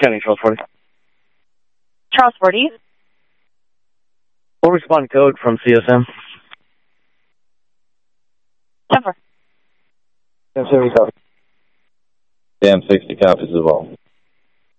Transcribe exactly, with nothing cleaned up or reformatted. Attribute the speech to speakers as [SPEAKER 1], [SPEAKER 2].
[SPEAKER 1] County, Charles forty.
[SPEAKER 2] Charles forty.
[SPEAKER 1] Full respond code from C S M.
[SPEAKER 2] Denver.
[SPEAKER 1] Sam seventy copy.
[SPEAKER 3] Sam sixty copies as well.